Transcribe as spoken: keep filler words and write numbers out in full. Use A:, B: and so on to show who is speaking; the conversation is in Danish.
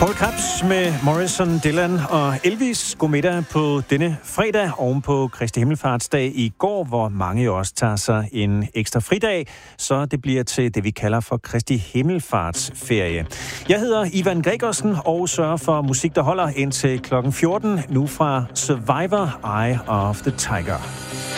A: Paul Krebs med Morrison, Dylan og Elvis. God middag på denne fredag oven på Kristi Himmelfartsdag i går, hvor mange jo også tager sig en ekstra fridag, så det bliver til det, vi kalder for Kristi Himmelfartsferie. Jeg hedder Ivan Gregersen og sørger for musik, der holder indtil klokken fjorten, nu fra Survivor, Eye of the Tiger.